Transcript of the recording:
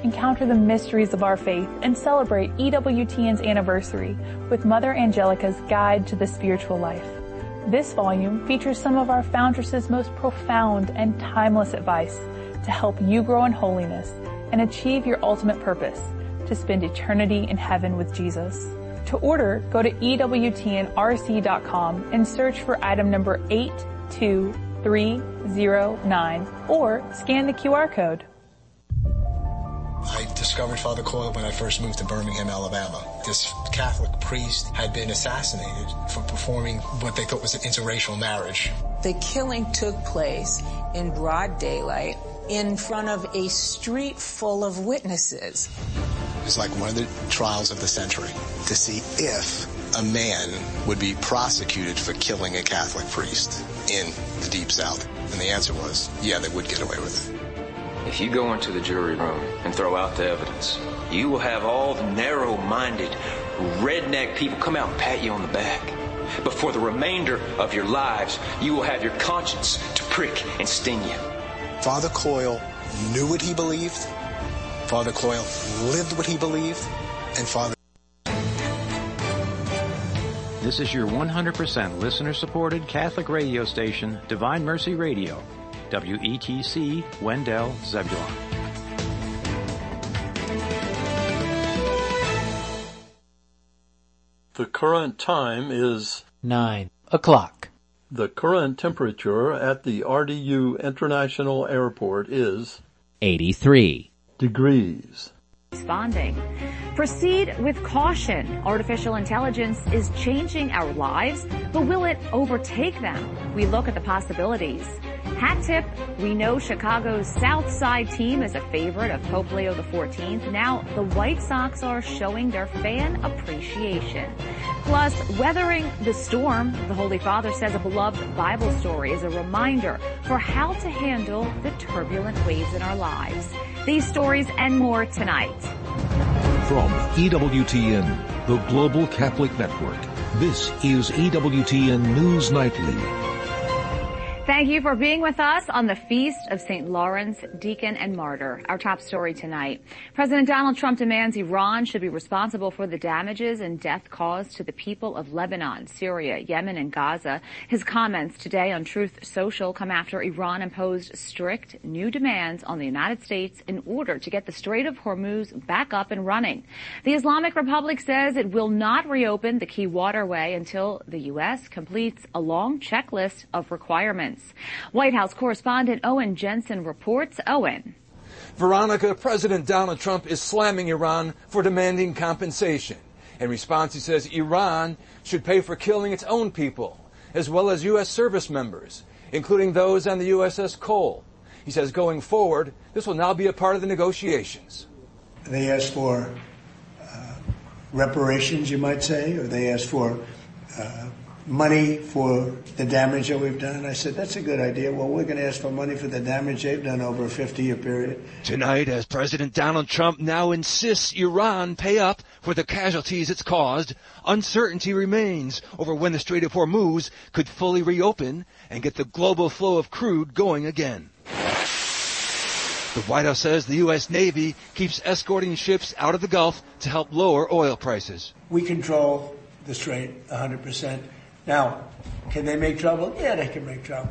encounter the mysteries of our faith, and celebrate EWTN's anniversary with Mother Angelica's Guide to the Spiritual Life. This volume features some of our foundress's most profound and timeless advice to help you grow in holiness and achieve your ultimate purpose, to spend eternity in heaven with Jesus. To order, go to EWTNRC.com and search for item number 82309 or scan the QR code. I discovered Father Coyle when I first moved to Birmingham, Alabama. This Catholic priest had been assassinated for performing what they thought was an interracial marriage. The killing took place in broad daylight in front of a street full of witnesses. It was like one of the trials of the century to see if a man would be prosecuted for killing a Catholic priest in the Deep South. And the answer was, yeah, they would get away with it. If you go into the jury room and throw out the evidence, you will have all the narrow-minded, redneck people come out and pat you on the back. But for the remainder of your lives, you will have your conscience to prick and sting you. Father Coyle knew what he believed. Father Coyle lived what he believed. And Father... This is your 100% listener-supported Catholic radio station, Divine Mercy Radio. WETC, Wendell, Zebulon. The current time is 9 o'clock. The current temperature at the RDU International Airport is 83 degrees. Responding. Proceed with caution. Artificial intelligence is changing our lives, but will it overtake them? We look at the possibilities. Hat tip, we know Chicago's South Side team is a favorite of Pope Leo XIV. Now, the White Sox are showing their fan appreciation. Plus, weathering the storm, the Holy Father says a beloved Bible story is a reminder for how to handle the turbulent waves in our lives. These stories and more tonight. From EWTN, the Global Catholic Network, this is EWTN News Nightly. Thank you for being with us on the Feast of St. Lawrence, Deacon and Martyr. Our top story tonight. President Donald Trump demands Iran should be responsible for the damages and death caused to the people of Lebanon, Syria, Yemen, and Gaza. His comments today on Truth Social come after Iran imposed strict new demands on the United States in order to get the Strait of Hormuz back up and running. The Islamic Republic says it will not reopen the key waterway until the U.S. completes a long checklist of requirements. White House correspondent Owen Jensen reports. Owen. Veronica, President Donald Trump is slamming Iran for demanding compensation. In response, he says Iran should pay for killing its own people, as well as U.S. service members, including those on the USS Cole. He says going forward, this will now be a part of the negotiations. They asked for reparations, you might say, or they asked for money for the damage that we've done. I said, that's a good idea. Well, we're going to ask for money for the damage they've done over a 50-year period. Tonight, as President Donald Trump now insists Iran pay up for the casualties it's caused, uncertainty remains over when the Strait of Hormuz could fully reopen and get the global flow of crude going again. The White House says the U.S. Navy keeps escorting ships out of the Gulf to help lower oil prices. We control the Strait 100%. Now, can they make trouble? Yeah, they can make trouble.